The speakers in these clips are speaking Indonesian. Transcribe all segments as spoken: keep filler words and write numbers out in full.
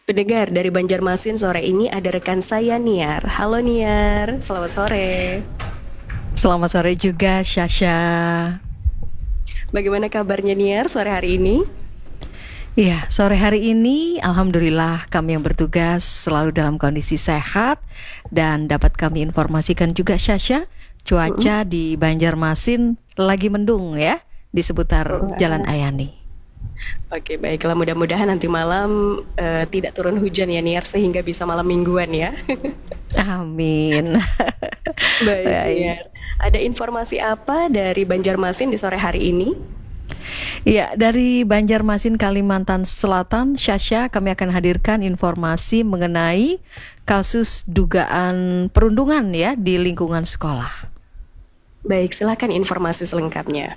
Pendengar dari Banjarmasin sore ini ada rekan saya Niar. Halo Niar, selamat sore. Selamat sore juga Syasha. Bagaimana kabarnya Niar sore hari ini? Iya, sore hari ini alhamdulillah kami yang bertugas selalu dalam kondisi sehat. Dan dapat kami informasikan juga Syasha, cuaca uh-uh. di Banjarmasin lagi mendung ya, di seputar uh-uh. Jalan Ayani. Oke, baiklah, mudah-mudahan nanti malam uh, tidak turun hujan ya Niar, sehingga bisa malam mingguan ya. Amin. Baik, Niar. Ada informasi apa dari Banjarmasin di sore hari ini? Ya, dari Banjarmasin, Kalimantan Selatan, Syasha, kami akan hadirkan informasi mengenai kasus dugaan perundungan ya di lingkungan sekolah. Baik, silakan informasi selengkapnya.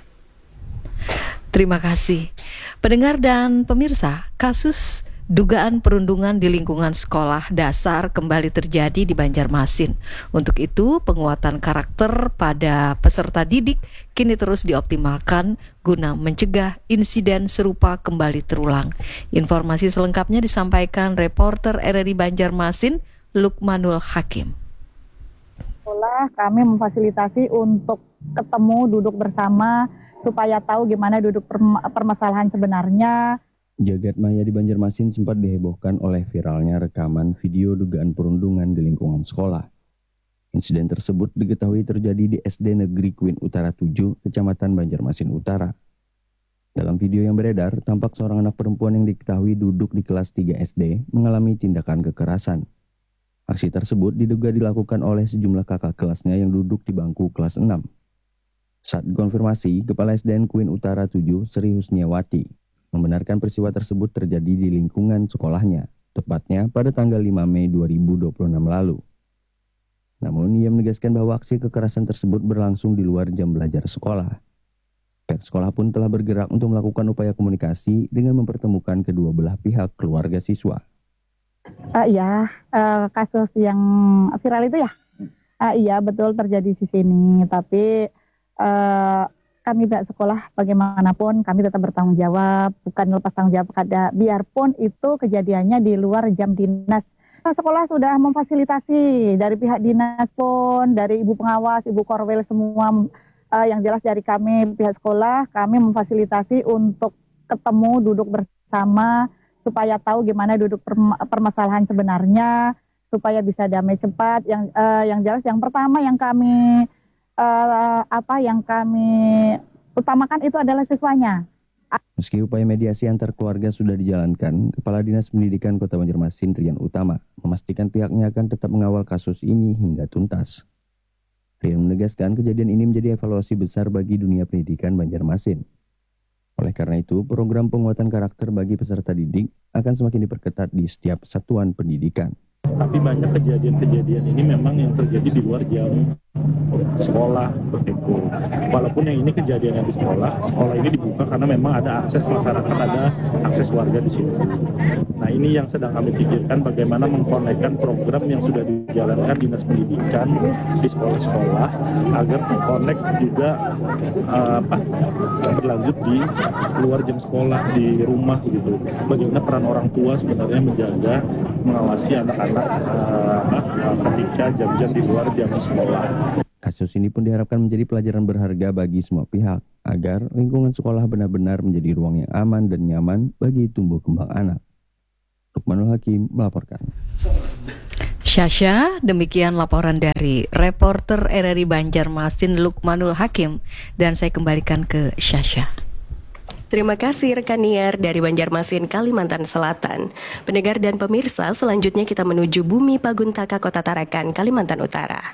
Terima kasih. Pendengar dan pemirsa, kasus dugaan perundungan di lingkungan sekolah dasar kembali terjadi di Banjarmasin. Untuk itu, penguatan karakter pada peserta didik kini terus dioptimalkan guna mencegah insiden serupa kembali terulang. Informasi selengkapnya disampaikan reporter R R I Banjarmasin, Lukmanul Hakim. Sekolah kami memfasilitasi untuk ketemu, duduk bersama, supaya tahu gimana duduk perm- permasalahan sebenarnya. Jagat maya di Banjarmasin sempat dihebohkan oleh viralnya rekaman video dugaan perundungan di lingkungan sekolah. Insiden tersebut diketahui terjadi di S D Negeri Queen Utara tujuh, Kecamatan Banjarmasin Utara. Dalam video yang beredar, tampak seorang anak perempuan yang diketahui duduk di kelas tiga S D mengalami tindakan kekerasan. Aksi tersebut diduga dilakukan oleh sejumlah kakak kelasnya yang duduk di bangku kelas enam. Saat dikonfirmasi, Kepala S D N Queen Utara tujuh, Sri Husniawati, membenarkan peristiwa tersebut terjadi di lingkungan sekolahnya, tepatnya pada tanggal lima Mei dua ribu dua puluh enam lalu. Namun, ia menegaskan bahwa aksi kekerasan tersebut berlangsung di luar jam belajar sekolah. Pihak sekolah pun telah bergerak untuk melakukan upaya komunikasi dengan mempertemukan kedua belah pihak keluarga siswa. Uh, iya, uh, kasus yang viral itu ya? Uh, iya, betul terjadi di sini, tapi Uh, kami pihak sekolah bagaimanapun kami tetap bertanggung jawab, bukan lepas tanggung jawab pada, biarpun itu kejadiannya di luar jam dinas. Sekolah sudah memfasilitasi dari pihak dinas pun, dari ibu pengawas, ibu korwil semua, uh, yang jelas dari kami pihak sekolah, kami memfasilitasi untuk ketemu, duduk bersama, supaya tahu gimana duduk perm- permasalahan sebenarnya, supaya bisa damai cepat. Yang uh, yang jelas yang pertama yang kami Uh, apa yang kami utamakan itu adalah siswanya. Meski upaya mediasi antar keluarga sudah dijalankan, Kepala Dinas Pendidikan Kota Banjarmasin, Rian Utama, memastikan pihaknya akan tetap mengawal kasus ini hingga tuntas. Rian menegaskan kejadian ini menjadi evaluasi besar bagi dunia pendidikan Banjarmasin. Oleh karena itu, program penguatan karakter bagi peserta didik akan semakin diperketat di setiap satuan pendidikan. Tapi banyak kejadian-kejadian ini memang yang terjadi di luar jam sekolah begitu. Walaupun yang ini kejadiannya di sekolah, sekolah ini dibuka karena memang ada akses masyarakat, ada akses warga di sini. Nah, ini yang sedang kami pikirkan bagaimana mengkonekkan program yang sudah dijalankan Dinas Pendidikan di sekolah-sekolah agar terkonek juga uh, apa berlanjut di luar jam sekolah, di rumah gitu. Bagaimana peran orang tua sebenarnya menjaga, mengawasi anak-anak uh, uh, ketika jam-jam di luar jam sekolah. Kasus ini pun diharapkan menjadi pelajaran berharga bagi semua pihak agar lingkungan sekolah benar-benar menjadi ruang yang aman dan nyaman bagi tumbuh kembang anak. Lukmanul Hakim melaporkan. Syasha, demikian laporan dari reporter R R I Banjarmasin Lukmanul Hakim, dan saya kembalikan ke Syasha. Terima kasih rekan Niar dari Banjarmasin, Kalimantan Selatan. Pendengar dan pemirsa, selanjutnya kita menuju Bumi Paguntaka, Kota Tarakan, Kalimantan Utara.